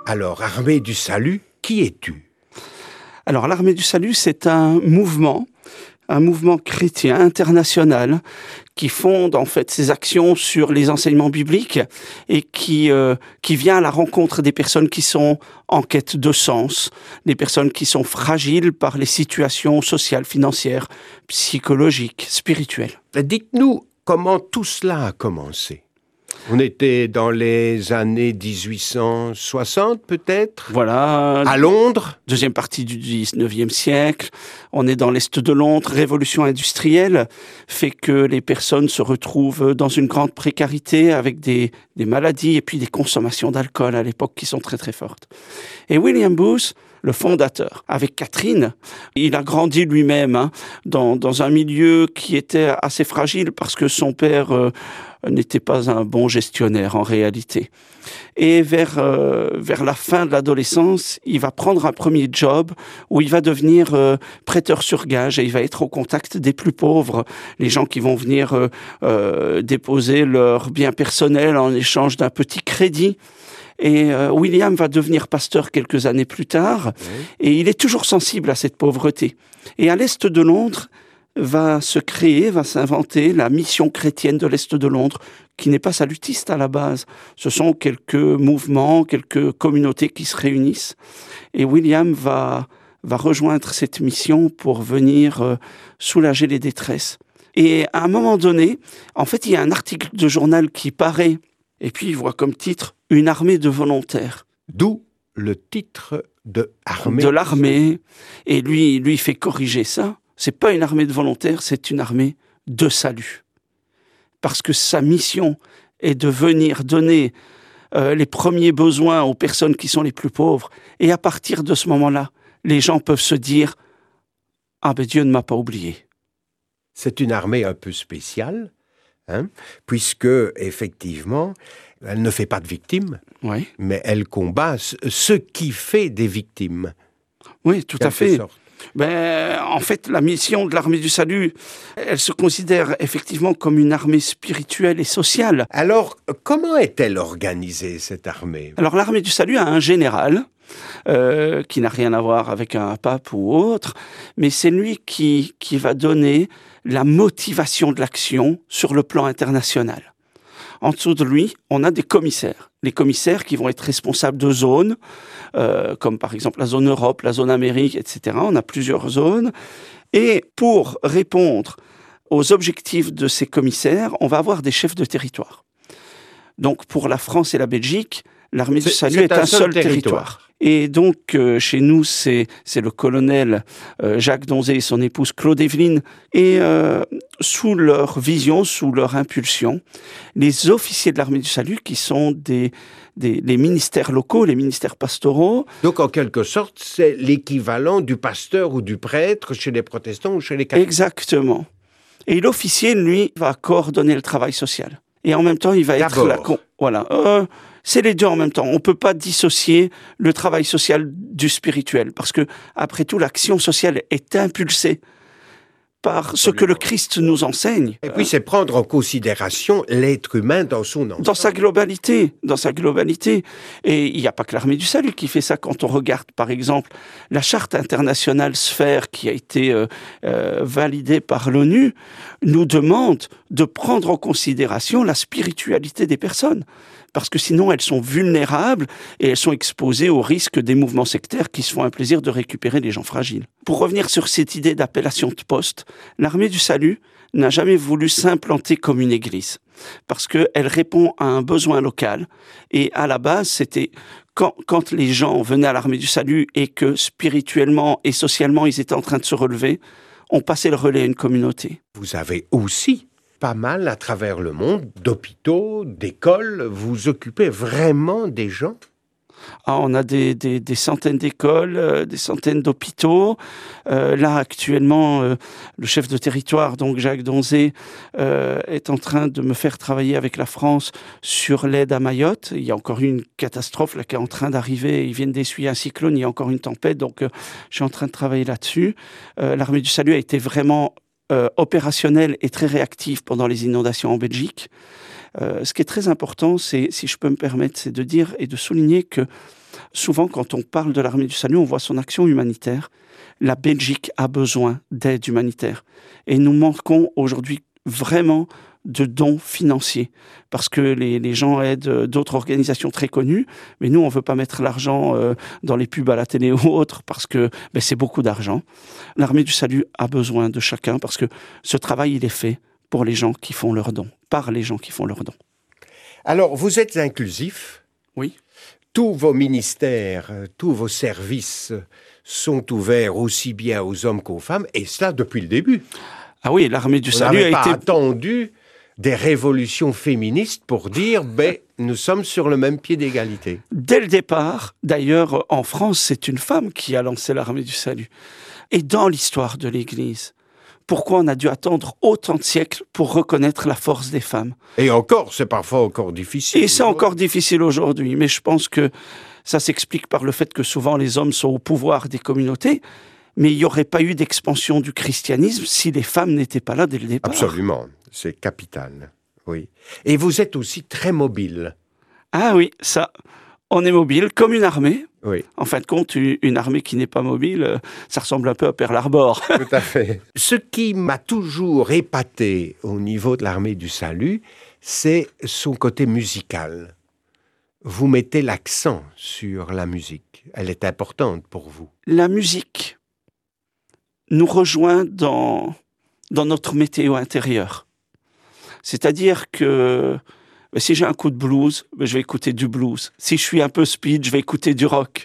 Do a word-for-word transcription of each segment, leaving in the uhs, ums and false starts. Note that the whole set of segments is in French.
Alors, Armée du Salut, qui es-tu ? Alors, l'Armée du Salut, c'est un mouvement, un mouvement chrétien international qui fonde en fait ses actions sur les enseignements bibliques et qui euh, qui vient à la rencontre des personnes qui sont en quête de sens, des personnes qui sont fragiles par les situations sociales, financières, psychologiques, spirituelles. Dites-nous comment tout cela a commencé. On était dans les années dix-huit cent soixante, peut-être ? Voilà. À Londres ? Deuxième partie du dix-neuvième siècle. On est dans l'Est de Londres. Révolution industrielle fait que les personnes se retrouvent dans une grande précarité avec des, des maladies et puis des consommations d'alcool à l'époque qui sont très très fortes. Et William Booth, le fondateur, avec Catherine, il a grandi lui-même hein, dans, dans un milieu qui était assez fragile parce que son père euh, n'était pas un bon gestionnaire en réalité. Et vers, euh, vers la fin de l'adolescence, il va prendre un premier job où il va devenir euh, prêteur sur gage et il va être au contact des plus pauvres, les gens qui vont venir euh, euh, déposer leurs biens personnels en échange d'un petit crédit. Et euh, William va devenir pasteur quelques années plus tard, oui. Et il est toujours sensible à cette pauvreté. Et à l'Est de Londres, va se créer, va s'inventer la mission chrétienne de l'Est de Londres, qui n'est pas salutiste à la base. Ce sont quelques mouvements, quelques communautés qui se réunissent. Et William va, va rejoindre cette mission pour venir euh, soulager les détresses. Et à un moment donné, en fait, il y a un article de journal qui paraît, et puis il voit comme titre « Une armée de volontaires ». D'où le titre de armée. De l'armée. Et lui, lui fait corriger ça. C'est pas une armée de volontaires, c'est une armée de salut. Parce que sa mission est de venir donner euh, les premiers besoins aux personnes qui sont les plus pauvres. Et à partir de ce moment-là, les gens peuvent se dire « Ah ben Dieu ne m'a pas oublié ». C'est une armée un peu spéciale, hein, puisque, effectivement, elle ne fait pas de victimes, oui. Mais elle combat ce qui fait des victimes. Oui, tout à fait. Sorte. Ben, en fait, la mission de l'Armée du Salut, elle se considère effectivement comme une armée spirituelle et sociale. Alors, comment est-elle organisée, cette armée ? Alors, l'Armée du Salut a un général, euh, qui n'a rien à voir avec un pape ou autre, mais c'est lui qui, qui va donner la motivation de l'action sur le plan international. En dessous de lui, on a des commissaires. Les commissaires qui vont être responsables de zones, euh, comme par exemple la zone Europe, la zone Amérique, et cetera. On a plusieurs zones. Et pour répondre aux objectifs de ces commissaires, on va avoir des chefs de territoire. Donc pour la France et la Belgique, l'Armée du Salut est un, un seul, seul territoire. territoire. Et donc, euh, chez nous, c'est, c'est le colonel euh, Jacques Donzé et son épouse Claude Évelyne. Et euh, sous leur vision, sous leur impulsion, les officiers de l'Armée du Salut, qui sont des, des, les ministères locaux, les ministères pastoraux. Donc, en quelque sorte, c'est l'équivalent du pasteur ou du prêtre chez les protestants ou chez les catholiques. Exactement. Et l'officier, lui, va coordonner le travail social. Et en même temps, il va être là. Voilà. Euh, C'est les deux en même temps. On ne peut pas dissocier le travail social du spirituel. Parce que, après tout, l'action sociale est impulsée par ce que le Christ nous enseigne. Et puis, c'est prendre en considération l'être humain dans son ensemble. Dans sa globalité. Dans sa globalité. Et il n'y a pas que l'Armée du Salut qui fait ça. Quand on regarde, par exemple, la Charte internationale Sphère qui a été euh, euh, validée par l'ONU, nous demande de prendre en considération la spiritualité des personnes. Parce que sinon, elles sont vulnérables et elles sont exposées au risque des mouvements sectaires qui se font un plaisir de récupérer les gens fragiles. Pour revenir sur cette idée d'appellation de poste, l'Armée du Salut n'a jamais voulu s'implanter comme une église. Parce qu'elle répond à un besoin local. Et à la base, c'était quand, quand les gens venaient à l'Armée du Salut et que spirituellement et socialement, ils étaient en train de se relever, on passait le relais à une communauté. Vous avez aussi pas mal à travers le monde, d'hôpitaux, d'écoles. Vous occupez vraiment des gens ? Ah, on a des, des, des centaines d'écoles, euh, des centaines d'hôpitaux. Euh, là, actuellement, euh, le chef de territoire, donc Jacques Donzé, euh, est en train de me faire travailler avec la France sur l'aide à Mayotte. Il y a encore eu une catastrophe là, qui est en train d'arriver. Ils viennent d'essuyer un cyclone, il y a encore une tempête. Donc, euh, je suis en train de travailler là-dessus. Euh, L'Armée du Salut a été vraiment Euh, opérationnelle et très réactive pendant les inondations en Belgique. Euh, ce qui est très important, c'est, si je peux me permettre, c'est de dire et de souligner que souvent, quand on parle de l'Armée du Salut, on voit son action humanitaire. La Belgique a besoin d'aide humanitaire. Et nous manquons aujourd'hui vraiment de dons financiers, parce que les, les gens aident d'autres organisations très connues, mais nous, on ne veut pas mettre l'argent euh, dans les pubs à la télé ou autre, parce que ben, c'est beaucoup d'argent. L'Armée du Salut a besoin de chacun, parce que ce travail, il est fait pour les gens qui font leurs dons, par les gens qui font leurs dons. Alors, vous êtes inclusif. Oui. Tous vos ministères, tous vos services sont ouverts aussi bien aux hommes qu'aux femmes, et cela depuis le début. Ah oui, l'Armée du On Salut a pas été... attendu des révolutions féministes pour dire ben, nous sommes sur le même pied d'égalité. Dès le départ, d'ailleurs, en France, c'est une femme qui a lancé l'Armée du Salut. Et dans l'histoire de l'Église, pourquoi on a dû attendre autant de siècles pour reconnaître la force des femmes? Et encore, c'est parfois encore difficile. Et c'est encore difficile aujourd'hui, mais je pense que ça s'explique par le fait que souvent les hommes sont au pouvoir des communautés, mais il n'y aurait pas eu d'expansion du christianisme si les femmes n'étaient pas là dès le départ. Absolument, c'est capital, oui. Et vous êtes aussi très mobile. Ah oui, ça, on est mobile comme une armée. Oui. En fin de compte, une armée qui n'est pas mobile, ça ressemble un peu à Pearl Harbor. Tout à fait. Ce qui m'a toujours épaté au niveau de l'Armée du Salut, c'est son côté musical. Vous mettez l'accent sur la musique. Elle est importante pour vous. La musique nous rejoint dans, dans notre météo intérieur. C'est-à-dire que si j'ai un coup de blues, je vais écouter du blues. Si je suis un peu speed, je vais écouter du rock.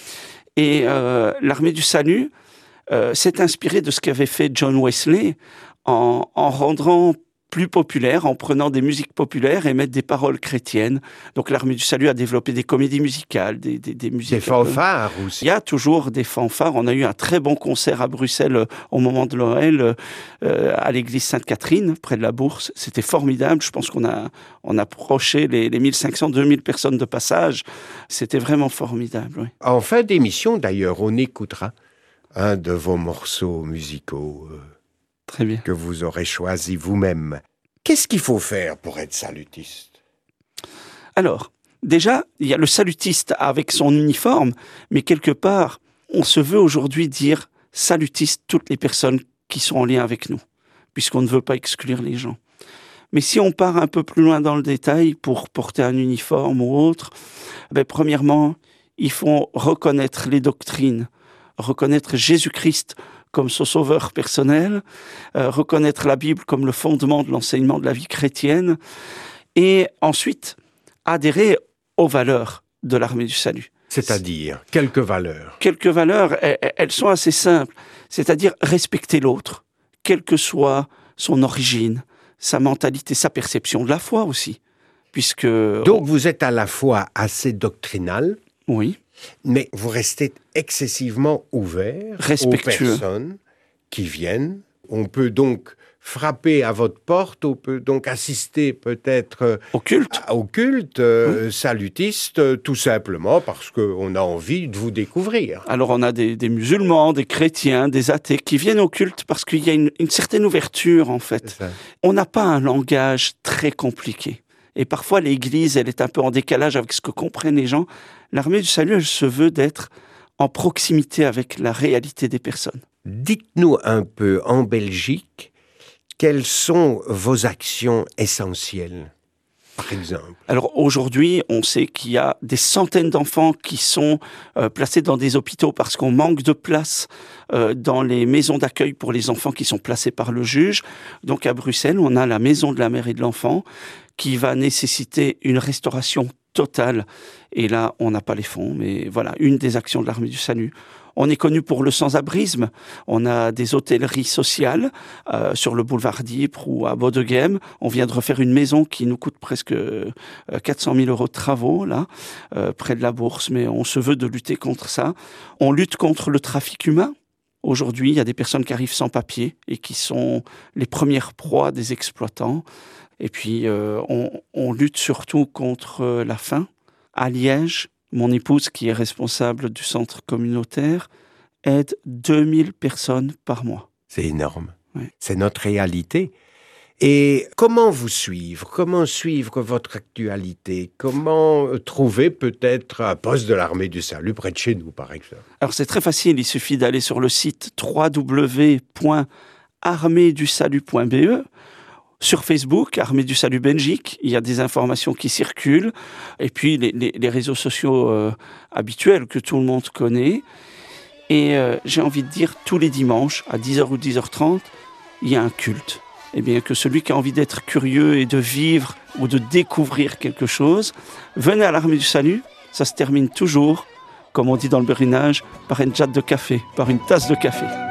Et euh, l'Armée du Salut euh, s'est inspirée de ce qu'avait fait John Wesley en, en rendant plus populaire, en prenant des musiques populaires et mettre des paroles chrétiennes. Donc l'Armée du Salut a développé des comédies musicales, des, des, des musiques... Des fanfares aussi. Il y a toujours des fanfares. On a eu un très bon concert à Bruxelles euh, au moment de Noël, euh, à l'église Sainte-Catherine, près de la Bourse. C'était formidable. Je pense qu'on a, on a approché les, les mille cinq cents, deux mille personnes de passage. C'était vraiment formidable. Oui. En fin d'émission, d'ailleurs, on écoutera un de vos morceaux musicaux. Euh... Très bien. Que vous aurez choisi vous-même. Qu'est-ce qu'il faut faire pour être salutiste? Alors, déjà, il y a le salutiste avec son uniforme, mais quelque part, on se veut aujourd'hui dire salutiste toutes les personnes qui sont en lien avec nous, puisqu'on ne veut pas exclure les gens. Mais si on part un peu plus loin dans le détail pour porter un uniforme ou autre, ben, premièrement, il faut reconnaître les doctrines, reconnaître Jésus-Christ comme son sauveur personnel, euh, reconnaître la Bible comme le fondement de l'enseignement de la vie chrétienne, et ensuite adhérer aux valeurs de l'Armée du Salut. C'est-à-dire, quelques valeurs. Quelques valeurs, elles sont assez simples, c'est-à-dire respecter l'autre, quelle que soit son origine, sa mentalité, sa perception de la foi aussi, puisque... Donc vous êtes à la fois assez doctrinal, oui, mais vous restez excessivement ouvert aux personnes qui viennent. On peut donc frapper à votre porte, on peut donc assister peut-être au culte, à, au culte euh, oui. salutiste, euh, tout simplement parce qu'on a envie de vous découvrir. Alors on a des, des musulmans, des chrétiens, des athées qui viennent au culte parce qu'il y a une, une certaine ouverture en fait. On n'a pas un langage très compliqué. Et parfois, l'Église, elle est un peu en décalage avec ce que comprennent les gens. L'Armée du Salut, elle se veut d'être en proximité avec la réalité des personnes. Dites-nous un peu, en Belgique, quelles sont vos actions essentielles, par exemple? Alors aujourd'hui, on sait qu'il y a des centaines d'enfants qui sont euh, placés dans des hôpitaux parce qu'on manque de place euh, dans les maisons d'accueil pour les enfants qui sont placés par le juge. Donc à Bruxelles, on a la maison de la mère et de l'enfant qui va nécessiter une restauration totale. Et là, on n'a pas les fonds, mais voilà, une des actions de l'Armée du Salut. On est connu pour le sans-abrisme. On a des hôtelleries sociales euh, sur le boulevard d'Ypres ou à Bodegem. On vient de refaire une maison qui nous coûte presque euh, quatre cent mille euros de travaux, là, euh, près de la Bourse, mais on se veut de lutter contre ça. On lutte contre le trafic humain. Aujourd'hui, il y a des personnes qui arrivent sans papier et qui sont les premières proies des exploitants. Et puis, euh, on, on lutte surtout contre euh, la faim. À Liège, mon épouse, qui est responsable du centre communautaire, aide deux mille personnes par mois. C'est énorme. Oui. C'est notre réalité. Et comment vous suivre? Comment suivre votre actualité? Comment trouver peut-être un poste de l'armée du salut près de chez nous, par exemple? Alors c'est très facile, il suffit d'aller sur le site w w w point armée du salut point b e. Sur Facebook, Armée du Salut Belgique, il y a des informations qui circulent. Et puis les, les, les réseaux sociaux euh, habituels que tout le monde connaît. Et euh, j'ai envie de dire, tous les dimanches, à dix heures ou dix heures trente, il y a un culte. Eh bien, que celui qui a envie d'être curieux et de vivre ou de découvrir quelque chose, venez à l'Armée du Salut. Ça se termine toujours, comme on dit dans le Bérinage, par une jatte de café, par une tasse de café.